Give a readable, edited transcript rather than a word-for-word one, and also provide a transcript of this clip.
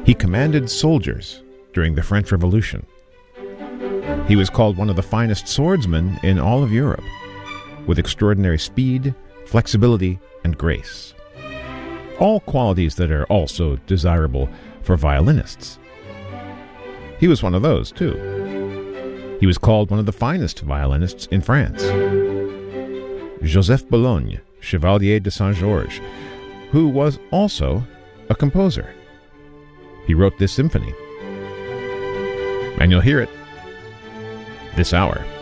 He commanded soldiers during the French Revolution. He was called one of the finest swordsmen in all of Europe, with extraordinary speed, flexibility, and grace. All qualities that are also desirable for violinists. He was one of those, too. He was called one of the finest violinists in France. Joseph Boulogne, Chevalier de Saint-Georges, who was also a composer. He wrote this symphony. And you'll hear it this hour.